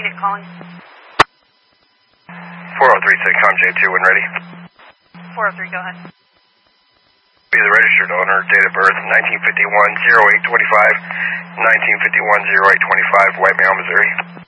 unit calling. 4036, I'm J2 when ready. 403, go ahead. Be the registered owner, date of birth 1951-08-25, 1951-08-25, White Male, Missouri.